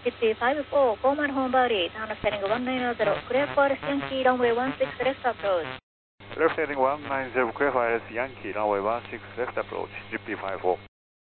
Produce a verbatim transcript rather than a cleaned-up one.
エイチピーファイブフォー、Coleman Home Body, Town Setting one nine zero, clear for Yankee, runway one six left approach. Left heading one nine zero, clear for Yankee, runway one six left approach, G P five four.